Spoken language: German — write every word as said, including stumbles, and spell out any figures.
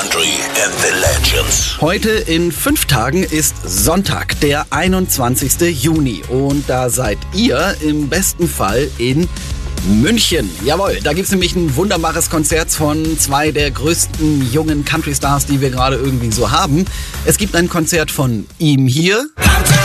Country and the Legends. Heute in fünf Tagen ist Sonntag, der einundzwanzigste Juni. Und da seid ihr im besten Fall in München. Jawohl, da gibt's nämlich ein wunderbares Konzert von zwei der größten jungen Country-Stars, die wir gerade irgendwie so haben. Es gibt ein Konzert von ihm hier.